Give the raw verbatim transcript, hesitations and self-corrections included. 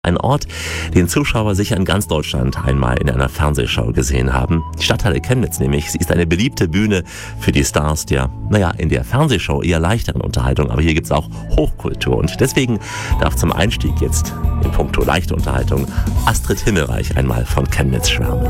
Ein Ort, den Zuschauer sicher in ganz Deutschland einmal in einer Fernsehshow gesehen haben. Die Stadthalle Chemnitz nämlich, sie ist eine beliebte Bühne für die Stars der, naja, in der Fernsehshow eher leichteren Unterhaltung, aber hier gibt's auch Hochkultur und deswegen darf zum Einstieg jetzt in puncto leichte Unterhaltung Astrid Himmelreich einmal von Chemnitz schwärmen.